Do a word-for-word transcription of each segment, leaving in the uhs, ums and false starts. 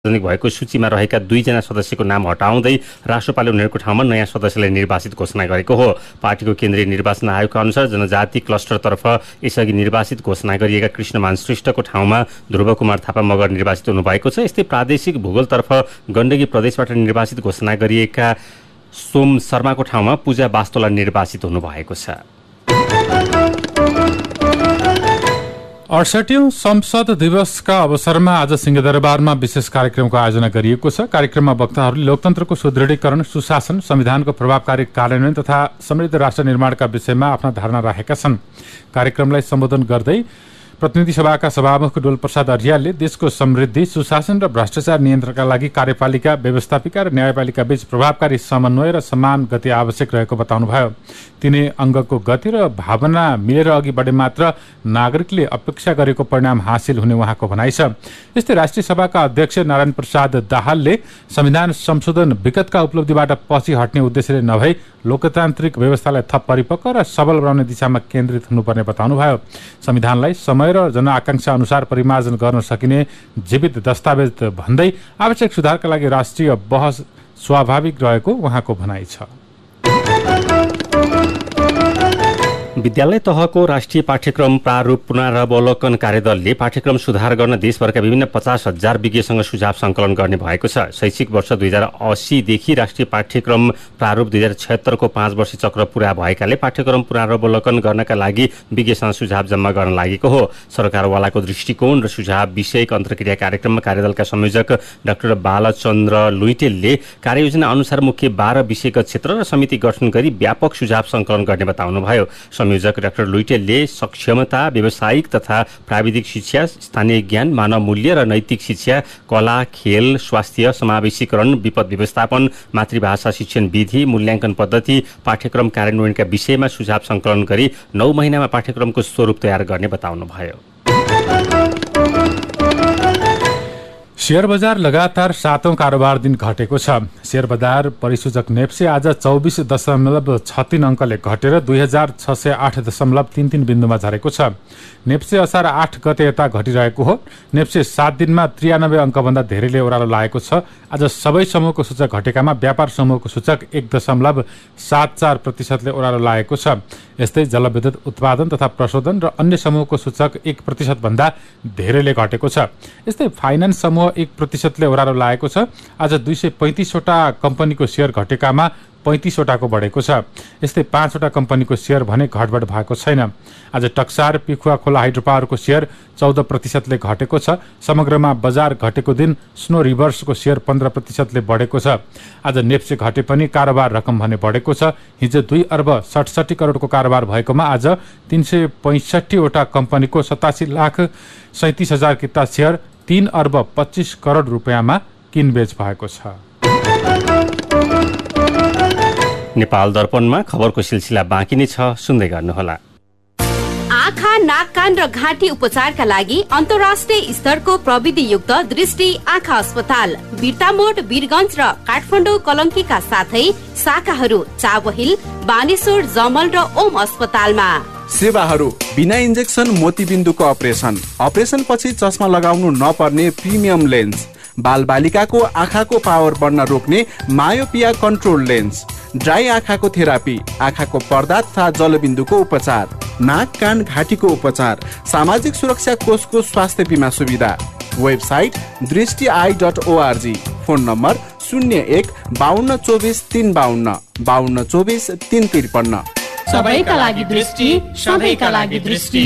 सार्वजनिक भएको सूचीमा रहेका दुईजना सदस्यको नाम हटाउँदै राष्ट्रपाले उनीहरूको ठाउँमा नयाँ सदस्यलाई निर्वाचित घोषणा गरेको हो। पार्टीको केन्द्रीय निर्वाचन आयोगका अनुसार जनजाति क्लस्टरतर्फ यसअघि निर्वाचित घोषणा गरिएका कृष्णमान श्रेष्ठको ठाउँमा ध्रुव कुमार थापा मगर निर्वाचित हुनुभएको छ। यस्तै प्रादेशिक भूगोलतर्फ गण्डकी प्रदेशबाट निर्वाचित घोषणा गरिएका सोम शर्माको ठाउँमा पूजा बास्तोला निर्वाचित हुनुभएको छ। अडसठौं संसद दिवसका अवसरमा आज सिंहदरबारमा विशेष कार्यक्रमको आयोजना गरिएको छ। कार्यक्रममा वक्ताहरूले लोकतन्त्रको सुदृढीकरण, सुशासन, संविधानको प्रभावकारी कार्यान्वयन तथा समृद्ध राष्ट्र निर्माणका विषयमा आफ्ना धारणा राखेका छन्। कार्यक्रमलाई सम्बोधन गर्दै प्रतिनिधि सभाका सभामुख डोलप्रसाद अर्यालले देशको समृद्धि, सुशासन र भ्रष्टाचार नियन्त्रणका लागि कार्यपालिका, व्यवस्थापिका र न्यायपालिका बीच प्रभावकारी समन्वय र समान गति आवश्यक रहेको बताउनुभयो। तिनै अङ्गको गति र भावना मिलेर अघि बढे मात्र नागरिकले अपेक्षा गरेको परिणाम हासिल हुने उहाँको भनाइ छ। यस्तै राष्ट्रिय सभाका अध्यक्ष नारायण प्रसाद दाहालले संविधान संशोधन विगतका उपलब्धिबाट पछि हट्ने उद्देश्यले नभई लोकतान्त्रिक व्यवस्थालाई थप परिपक्व र सबल बनाउने दिशामा केन्द्रित हुनुपर्ने बताउनुभयो। संविधानलाई समय र जनआकांक्षा अनुसार परिमार्जन गर्न सकिने जीवित दस्तावेज भन्दै आवश्यक सुधारका लागि राष्ट्रिय बहस स्वाभाविक रहेको उहाँको भनाइ छ। विद्यालय तहको राष्ट्रिय पाठ्यक्रम प्रारूप पुनरावलोकन कार्यदलले पाठ्यक्रम सुधार गर्न देशभरका विभिन्न पचास हजार विज्ञसँग सुझाव संकलन गर्ने भएको छ। शैक्षिक वर्ष दुई हजार अस्सीदेखि राष्ट्रिय पाठ्यक्रम प्रारूप दुई हजार छयत्तरको पाँच वर्ष चक्र पूरा भएकाले पाठ्यक्रम पुनरावलोकन गर्नका लागि विज्ञसँग सुझाव जम्मा गर्न लागेको हो। सरकारवालाको दृष्टिकोण र सुझाव विषयक अन्तर्क्रिया कार्यक्रममा कार्यदलका संयोजक डाक्टर बालचन्द्र लुइटेलले कार्ययोजना अनुसार मुख्य बाह्र विषयगत क्षेत्र र समिति गठन गरी व्यापक सुझाव संकलन गर्ने बताउनुभयो। संयोजक डाक्टर लुइटेलले सक्षमता, व्यावसायिक तथा प्राविधिक शिक्षा, स्थानीय ज्ञान, मानव मूल्य र नैतिक शिक्षा, कला, खेल, स्वास्थ्य, समावेशीकरण, विपद व्यवस्थापन, मातृभाषा शिक्षण विधि, मूल्याङ्कन पद्धति, पाठ्यक्रम कार्यान्वयनका विषयमा सुझाव संकलन गरी नौ महिनामा पाठ्यक्रमको स्वरूप तयार गर्ने बताउनुभयो। शेयर बजार लगातार सातौं कारोबार दिन घटेको छ। शेयर बजार परिसूचक नेप्से आज चौबिस दशमलव छ तीन अङ्कले घटेर दुई हजार छ सय आठ दशमलव तीन तीन बिन्दुमा झरेको छ। नेप्से असार आठ गते यता घटिरहेको हो। नेप्से सात दिनमा त्रियानब्बे अङ्कभन्दा धेरैले ओह्रालो लागेको छ। आज सबै समूहको सूचक घटेकामा व्यापार समूहको सूचक एक दशमलव सात चार प्रतिशतले ओह्रालो लागेको छ। यस्तै जलविद्युत उत्पादन तथा प्रशोधन र अन्य समूहको सूचक एक प्रतिशतभन्दा धेरैले घटेको छ। यस्तै फाइनान्स समूह एक प्रतिशतले ओह्रालो लागेको छ। आज दुई सय पैँतिसवटा कम्पनीको सेयर घटेकामा पैँतिसवटाको बढेको छ। यस्तै पाँचवटा कम्पनीको सेयर भने घटबढ भएको छैन। आज टक्सार पिखुवा खोला हाइड्रो पावरको सेयर चौध प्रतिशतले घटेको छ। समग्रमा बजार घटेको दिन स्नो रिभर्सको सेयर पन्ध्र प्रतिशतले बढेको छ। आज नेप्से घटे पनि कारोबार रकम भने बढेको छ। हिजो दुई अर्ब सडसठी करोडको कारोबार भएकोमा आज तीन सय पैँसठीवटा कम्पनीको सतासी लाख सैतिस हजार किता सेयर तीन अर्ब पच्चीस करोड रुपियाँमा किनबेच भएको छ। नेपाल दर्पणमा खबरको सिलसिला बाँकी नै छ, सुन्दै गर्नुहोला। आँखा, नाक, कान र घाँटी उपचारका लागि अन्तर्राष्ट्रिय स्तरको प्रविधियुक्त दृष्टि आँखा अस्पताल बिर्तामोड, वीरगञ्ज र काठमाडौँ कलङ्कीका साथै शाखाहरू चाबहिल, बानेश्वर, जमल र ओम अस्पतालमा। सेवाहरू बिना इन्जेक्सन मोतीबिन्दुको अपरेसन, अपरेसन पछि चस्मा लगाउनु नपर्ने प्रिमियम लेन्स, बाल बालिकाको आँखाको पावर बढ्न रोक्ने मायोपिया कन्ट्रोल लेन्स, ड्राई आँखाको थेरापी, आँखाको पर्दा तथा जलबिन्दुको उपचार, नाक, कान, घाँटीको उपचार, सामाजिक सुरक्षा कोषको स्वास्थ्य बिमा सुविधा। वेबसाइट दृष्टि I dot ORG. Phone number शून्य एक बाहन्न चौबिस तीन बाहन्न बाहन्न चौबिस तीन त्रिपन्न। सबैका लागि दृष्टि, सबैका लागि दृष्टि।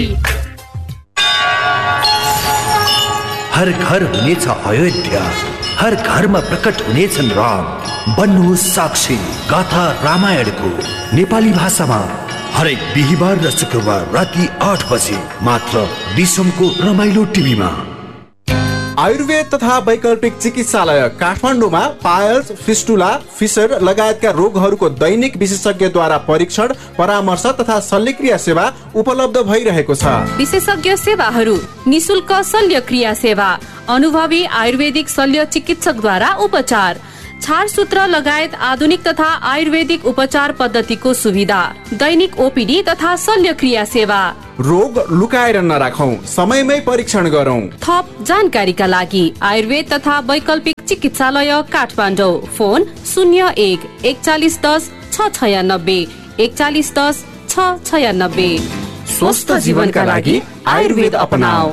हर घर हुनेछ अयोध्या, हर घरमा प्रकट हुनेछन् राम। बन्नुहोस् साक्षी गाथा रामायणको नेपाली भाषामा हरेक बिहिबार र शुक्रबार राति आठ बजे मात्र दिसमको रमाइलो टिभीमा। आयुर्वेद तथा वैकल्पिक चिकित्सालय काठमाडौँमा पायल्स, फिस्टुला, फिसर लगायतका रोगहरूको दैनिक विशेषज्ञद्वारा परीक्षण, परामर्श तथा शल्यक्रिया सेवा उपलब्ध भइरहेको छ। विशेषज्ञ सेवाहरू, निशुल्क शल्यक्रिया सेवा, अनुभवी आयुर्वेदिक शल्य चिकित्सकद्वारा उपचार, छारसूत्र लगायत आधुनिक तथा आयुर्वेदिक उपचार पद्धतिको सुविधा, दैनिक ओपीडी तथा शल्यक्रिया सेवा, रोग लुकाएर नराखौं, समयमै परीक्षण गरौं। थप जानकारीका लागि आयुर्वेद तथा वैकल्पिक चिकित्सालय काठमाडौँ, फोन शून्य एक एकचालिस दस छ छयानब्बे एकचालिस दस छ छयानब्बे। स्वस्थ जीवनका लागि आयुर्वेद अपनाऊ।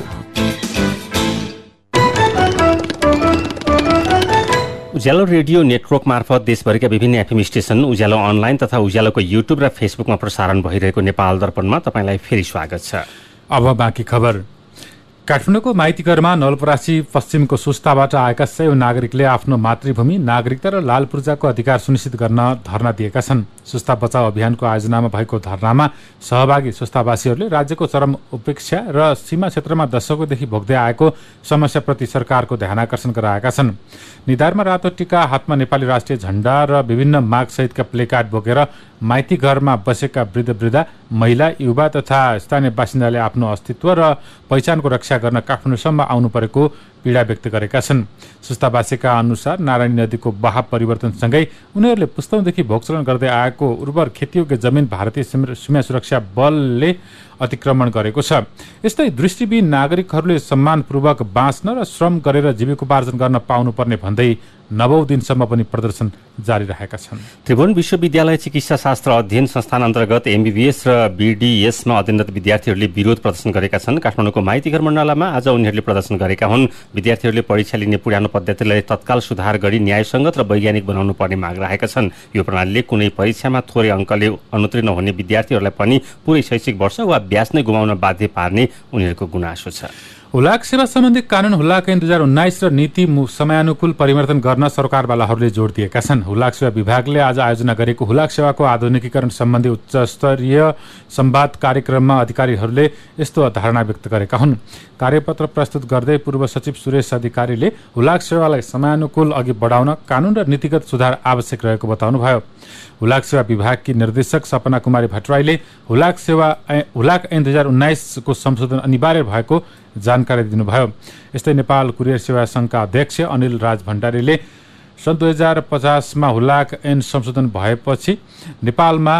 उज्यालो रेडियो नेटवर्क मार्फत देशभरिका विभिन्न एफएम स्टेशन, उज्यालो अनलाइन तथा उज्यालोको युट्युब र फेसबुकमा प्रसारण भइरहेको नेपाल दर्पणमा तपाईंलाई फेरि स्वागत छ। अब बाँकी खबर। काठमाडौँको माइतीघरमा नवलपरासी पश्चिमको सुस्ताबाट आएका सयौं नागरिकले आफ्नो मातृभूमि, नागरिकता र लाल पूर्जाको अधिकार सुनिश्चित गर्न धरना दिएका छन्। सुस्ता बचाउ अभियानको आयोजनामा भएको धरनामा सहभागी सुस्तावासीहरूले राज्यको चरम उपेक्षा र सीमा क्षेत्रमा दशकौंदेखि भोग्दै आएको समस्याप्रति सरकारको ध्यानाकर्षण गराएका छन्। निधारमा रातो टीका, हातमा नेपाली राष्ट्रिय झण्डा र विभिन्न मागसहितका प्लेकार्ड बोकेर माइती घरमा बसेका वृद्ध वृद्धा, महिला, युवा तथा स्थानीय बासिन्दाले आफ्नो अस्तित्व र पहिचानको रक्षा गर्न काठमाडौँसम्म आउनु परेको पीडा व्यक्त गरेका छन्। सुस्तावासीका अनुसार नारायणी नदीको बहाव परिवर्तनसँगै उनीहरूले पुस्तौंदेखि भोगचलन गर्दै आएको उर्वर खेतीयोग्य जमिन भारतीय सीमा सुरक्षा बलले अतिक्रमण गरेको छ। यस्तै दृष्टिविहीन नागरिकहरूले सम्मानपूर्वक बाँच्न र श्रम गरेर जीविकोपार्जन गर्न पाउनुपर्ने भन्दै नवौं दिनसम्म पनि प्रदर्शन जारी रहेका छन्। त्रिभुवन विश्वविद्यालय चिकित्सा शास्त्र अध्ययन संस्थान अन्तर्गत एमबीबीएस र बीडीएसमा अध्ययनरत विद्यार्थीहरूले विरोध प्रदर्शन गरेका छन्। काठमाडौँको माइतीघर मण्डलामा आज उनीहरूले प्रदर्शन गरेका हुन्। विद्यार्थीहरूले परीक्षा लिने पुरानो पद्धतिलाई तत्काल सुधार गरी न्यायसङ्गत र वैज्ञानिक बनाउनु पर्ने माग राखेका छन्। यो प्रणालीले कुनै परीक्षामा थोरै अङ्कले अनुत्तीर्ण हुने विद्यार्थीहरूलाई पनि पुरै शैक्षिक वर्ष वा ब्याज नै गुमाउन बाध्य पार्ने उनीहरूको गुनासो छ। हुलाक सेवा सम्बन्धी कानून हुलाक ऐन दुई हजार उन्नाइस र नीति समयानुकूल परिवर्तन गर्न सरकारवालाहरूले जोड दिएका छन्। हुलाक सेवा विभागले आज आयोजना गरेको हुलाक सेवाको आधुनिकीकरण सम्बन्धी उच्चस्तरीय संवाद कार्यक्रममा अधिकारीहरूले यस्तो धारणा व्यक्त गरेका हुन्। कार्यपत्र प्रस्तुत गर्दै पूर्व सचिव सुरेश अधिकारीले हुलाक सेवालाई समयानुकूल अघि बढाउन कानून र नीतिगत सुधार आवश्यक रहेको बताउनुभयो। हुलाक सेवा विभागकी निर्देशक सपना कुमारी भट्टराईले हुलाक सेवा हुलाक ऐन दुई हजार उन्नाइसको संशोधन अनिवार्य भएको जानकारी दिनुभयो। यस्तै नेपाल कुरियर सेवा संघका अध्यक्ष अनिल राज भण्डारीले सन् दुई हजार पचासमा हुलाक ऐन संशोधन भएपछि नेपालमा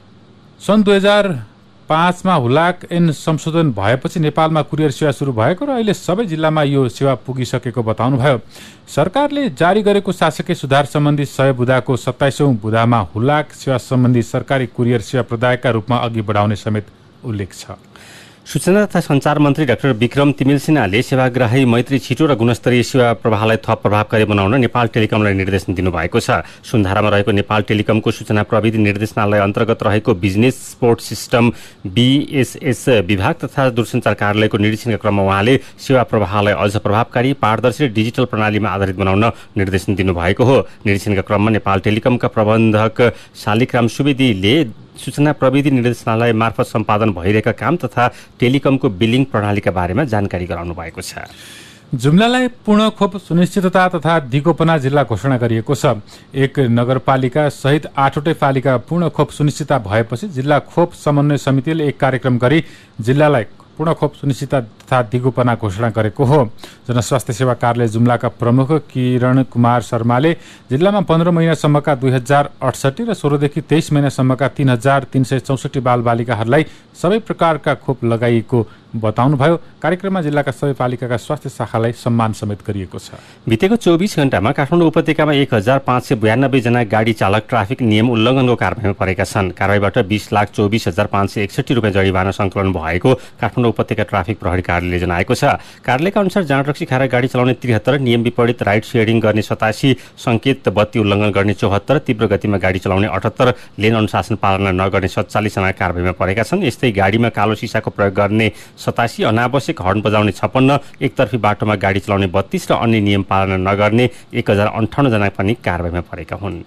सन् दुई हजार पाँचमा हुलाक ऐन संशोधन भएपछि नेपालमा कुरियर सेवा सुरु भएको र अहिले सबै जिल्लामा यो सेवा पुगिसकेको बताउनुभयो। सरकारले जारी गरेको शासकीय सुधार सम्बन्धी सय बुदाको सत्ताइसौं बुदामा हुलाक सेवा सम्बन्धी सरकारी कुरियर सेवा प्रदायकका रूपमा अघि बढाउने समेत उल्लेख छ। सूचना तथा सञ्चार मन्त्री डाक्टर विक्रम तिमिल सिन्हाले सेवाग्राही मैत्री छिटो र गुणस्तरीय सेवा प्रवाहलाई थप प्रभावकारी बनाउन नेपाल टेलिकमलाई निर्देशन दिनुभएको छ। सुन्धारामा रहेको नेपाल टेलिकमको सूचना प्रविधि निर्देशनालय अन्तर्गत रहेको बिजनेस सपोर्ट सिस्टम बीएसएस विभाग तथा दूरसञ्चार कार्यालयको निरीक्षणका क्रममा उहाँले सेवा प्रवाहलाई अझ प्रभावकारी, पारदर्शी र डिजिटल प्रणालीमा आधारित बनाउन निर्देशन दिनुभएको हो। निरीक्षणका क्रममा नेपाल टेलिकमका प्रबन्धक शालिग्राम सुवेदीले सूचना प्रविधि निर्देशनालय मार्फत सम्पादन भइरहेका काम तथा टेलिकमको बिलिङ प्रणालीका बारेमा जानकारी गराउनु भएको छ। जुम्लालाई पूर्ण खोप सुनिश्चितता तथा दिगोपना जिल्ला घोषणा गरिएको छ। एक नगरपालिका सहित आठवटै पालिका पूर्ण खोप सुनिश्चितता भएपछि जिल्ला खोप समन्वय समितिले एक कार्यक्रम गरी जिल्लालाई पूर्ण खोप सुनिश्चितता तथा दिगोपना घोषणा गरेको हो। जनस्वास्थ्य सेवा कार्यालय जुम्लाका प्रमुख किरण कुमार शर्माले जिल्लामा पन्ध्र महिनासम्मका दुई हजार अडसठी र सोह्रदेखि तेइस महिनासम्मका तीन हजार तीन सय चौसठी बालबालिकाहरूलाई सबै प्रकारका खोप लगाइएको बताउनुभयो। कार्यक्रममा जिल्लाका सबै पालिकाका स्वास्थ्य शाखालाई सम्मान समेत गरिएको छ। बितेको चौबिस घण्टामा काठमाडौँ उपत्यकामा एक हजार पाँच सय बयानब्बे जना गाडी चालक ट्राफिक नियम उल्लङ्घनको कारबाहीमा परेका छन्। कारबाहीबाट बीस लाख चौबिस हजार पाँच सय एकसठी रुपियाँ जरिवाना सङ्कलन भएको काठमाडौँ उपत्यका ट्राफिक प्रहरी कार्यालयले जनाएको छ। कार्यालयका अनुसार जाँड रक्सी खाएर गाडी चलाउने त्रिहत्तर, नियम विपरीत राइड सेयरिङ गर्ने सतासी, सङ्केत बत्ती उल्लङ्घन गर्ने चौहत्तर, तीव्र गतिमा गाडी चलाउने अठहत्तर, लेन अनुशासन पालना नगर्ने सत्तालिस जना कारबाहीमा परेका छन्। यस्तै गाडीमा कालो सिसाको प्रयोग गर्ने सतासी, अनावश्यक हर्न बजाउने छप्पन्न, एकतर्फी बाटोमा गाडी चलाउने बत्तीस र अन्य नियम पालना नगर्ने एक हजार अन्ठाउन्न जना पनि कारबाहीमा परेका हुन्।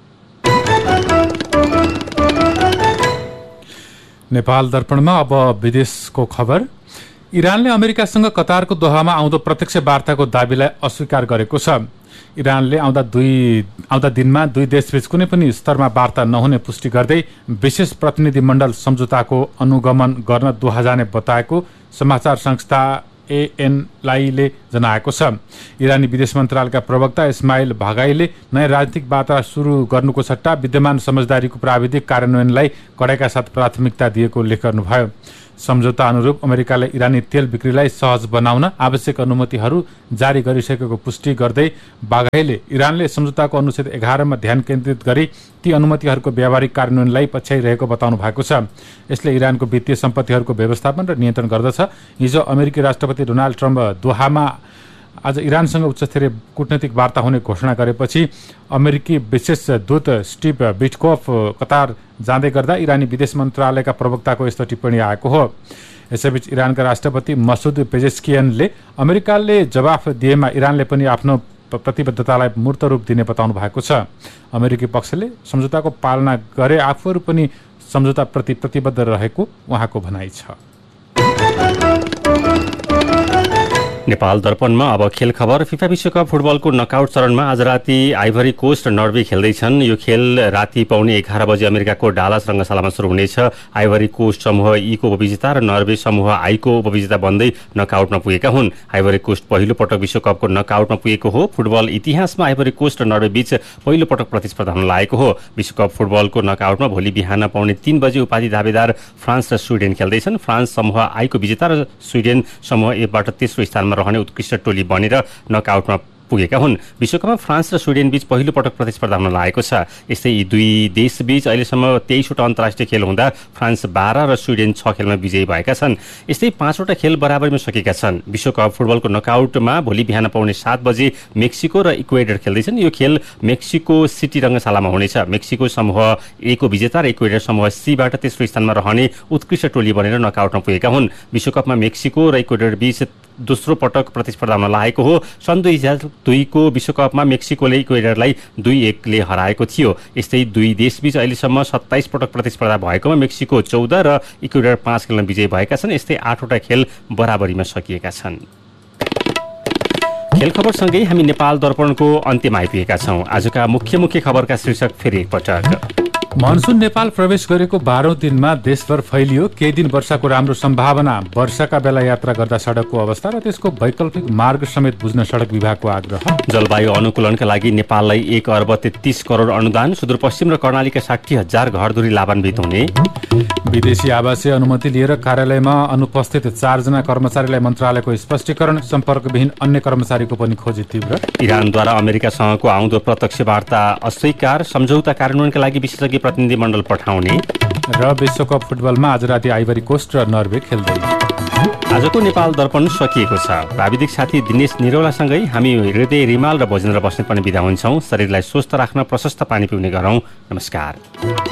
नेपाल दर्पणमा अब विदेशको खबर। इरानले अमेरिकासँग कतारको दोहामा आउँदो प्रत्यक्ष वार्ताको दाबीलाई अस्वीकार गरेको छ। इरानले आउँदा दुई आउँदा दिनमा दुई देशबीच कुनै पनि स्तरमा वार्ता नहुने पुष्टि गर्दै विशेष प्रतिनिधि मण्डल सम्झौताको अनुगमन गर्न दोहा जाने बताएको समाचार संस्था एएनआईले जनाएको छ। इरानी विदेश मन्त्रालयका प्रवक्ता इस्माइल भागाईले नयाँ राजनीतिक वार्ता सुरु गर्नुको सट्टा विद्यमान समझदारीको प्राविधिक कार्यान्वयनलाई कडाइका साथ प्राथमिकता दिएको उल्लेख गर्नुभयो। सम्झौता अनुरूप अमेरिकाले इरानी तेल बिक्रीलाई सहज बनाउन आवश्यक अनुमतिहरू जारी गरिसकेको पुष्टि गर्दै बाघाईले इरानले सम्झौताको अनुच्छेद एघारमा ध्यान केन्द्रित गरी ती अनुमतिहरूको व्यावहारिक कार्यान्वयनलाई पछ्याइरहेको बताउनु भएको छ। यसले इरानको वित्तीय सम्पत्तिहरूको व्यवस्थापन र नियन्त्रण गर्दछ। हिजो अमेरिकी राष्ट्रपति डोनाल्ड ट्रम्प दोहामा आज इरानसँग उच्चस्तरीय कूटनैतिक वार्ता हुने घोषणा गरेपछि अमेरिकी विशेष दूत स्टिभ बिटकोफ कतार जाँदै गर्दा इरानी विदेश मन्त्रालयका प्रवक्ताको यस्तो टिप्पणी आएको हो। यसैबीच इरानका राष्ट्रपति मसुद पेजेस्कियनले अमेरिकाले जवाफ दिएमा इरानले पनि आफ्नो प्रतिबद्धतालाई मूर्त रूप दिने बताउनु भएको छ। अमेरिकी पक्षले सम्झौताको पालना गरे आफूहरू पनि सम्झौताप्रति प्रतिबद्ध रहेको उहाँको भनाइ छ। नेपाल दर्पणमा अब खेल खबर। फिफा विश्वकप फुटबलको नकआउट चरणमा आज राति आइभरी कोस्ट र नर्वे खेल्दैछन्। यो खेल राति पाउने एघार बजे अमेरिकाको डालस रङ्गशालामा सुरु हुनेछ। आइभरी कोस्ट समूह ई को उपविजेता र नर्वे समूह आई को उपविजेता बन्दै नकआउटमा पुगेका हुन्। आइभरी कोस्ट पहिलो पटक विश्वकपको नकआउटमा पुगेको हो। फुटबल इतिहासमा आइभरी कोस्ट र नर्वे बीच पहिलो पटक प्रतिस्पर्धा हुन लागेको हो। विश्वकप फुटबलको नकआउटमा भोलि बिहान पाउने तीन बजे उपाधि दावेदार फ्रान्स र स्विडेन खेल्दैछन्। फ्रान्स समूह आई को विजेता र स्विडेन समूह एबाट तेस्रो स्थानमा रहने उत्कृष्ट टोली बनेर नकआउटमा पुगेका हुन्। विश्वकपमा फ्रान्स र स्विडेन बीच पहिलो पटक प्रतिस्पर्धा हुन लागेको छ। यस्तै यी दुई देशबीच अहिलेसम्म तेइसवटा अन्तर्राष्ट्रिय खेल हुँदा फ्रान्स बाह्र र स्विडेन छ खेलमा विजयी भएका छन्। यस्तै पाँचवटा खेल बराबरीमा सकेका छन्। विश्वकप फुटबलको नकआउटमा भोलि बिहान पाउने सात बजे मेक्सिको र इक्वेडर खेल्दैछन्। यो खेल मेक्सिको सिटी रङ्गशालामा हुनेछ। मेक्सिको समूह ए को विजेता र इक्वेडर समूह सीबाट तेस्रो स्थानमा रहने उत्कृष्ट टोली बनेर नकआउटमा पुगेका हुन्। विश्वकपमा मेक्सिको र इक्वेडर बीच दोस्रो पटक प्रतिस्पर्धा हुन लागेको हो। सन् दुई हजार दुईको विश्वकपमा मेक्सिकोले इक्वेडरलाई दुई एकले हराएको थियो। यस्तै दुई देशबीच अहिलेसम्म सत्ताइस पटक प्रतिस्पर्धा भएकोमा मेक्सिको चौध र इक्वेडर पाँच खेलमा विजयी भएका छन्। यस्तै आठवटा खेल बराबरीमा सकिएका छन्। खेल खबरसँगै हामी नेपाल दर्पणको अन्त्यमा आइपुगेका छौँ। आजका मुख्य मुख्य खबरका शीर्षक फेरि एकपटक। मनसुन नेपाल प्रवेश गरेको बाह्रौं दिनमा देशभर फैलियो। केही दिन वर्षाको राम्रो सम्भावना। वर्षाका बेला यात्रा गर्दा सडकको अवस्था र त्यसको वैकल्पिक मार्ग समेत बुझ्न सडक विभागको आग्रह। जलवायु अनुकूलनका लागि नेपाललाई एक अर्ब तेत्तीस करोड अनुदान। सुदूरपश्चिम र कर्णालीका साठी हजार घरधुरी लाभान्वित हुने। विदेशी आवासीय अनुमति लिएर कार्यालयमा अनुपस्थित चारजना कर्मचारीलाई मन्त्रालयको स्पष्टीकरण। सम्पर्कविहीन अन्य कर्मचारीको पनि खोजी तीव्र। इरानद्वारा अमेरिकासँगको आउँदो प्रत्यक्ष वार्ता अस्वीकार। सम्झौता कार्यान्वयनका लागि विशेषज्ञ प्रतिनिधि मण्डल पठाउने। र विश्वकप फुटबलमा आज राति आइभरी कोस्ट र नर्वे खेल्दै। आजको नेपाल दर्पण सकिएको छ। प्राविधिक साथी दिनेश निरौलासँगै हामी हृदय रिमाल र भोजेन्द्र बस्नेत पनि बिदा हुन्छौँ। शरीरलाई स्वस्थ राख्न प्रशस्त पानी पिउने गरौँ। नमस्कार।